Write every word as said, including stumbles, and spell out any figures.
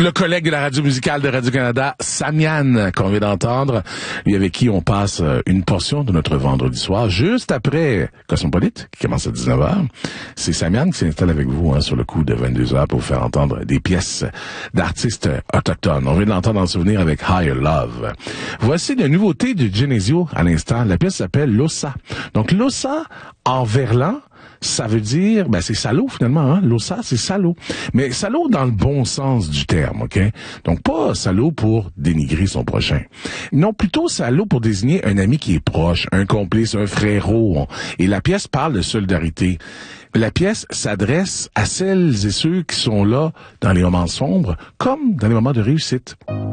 Le collègue de la radio musicale de Radio-Canada, Samian, qu'on vient d'entendre, lui avec qui on passe une portion de notre vendredi soir, juste après Cosmopolite, qui commence à dix-neuf heures. C'est Samian qui s'installe avec vous hein, sur le coup de vingt-deux heures pour vous faire entendre des pièces d'artistes autochtones. On vient de l'entendre en souvenir avec Higher Love. Voici la nouveauté de Genesio à l'instant. La pièce s'appelle Losa. Donc Losa en verlan, ça veut dire, ben c'est salaud finalement, hein. Losa, c'est salaud. Mais salaud dans le bon sens du terme, ok? Donc pas salaud pour dénigrer son prochain. Non, plutôt salaud pour désigner un ami qui est proche, un complice, un frérot. Et la pièce parle de solidarité. La pièce s'adresse à celles et ceux qui sont là dans les moments sombres, comme dans les moments de réussite.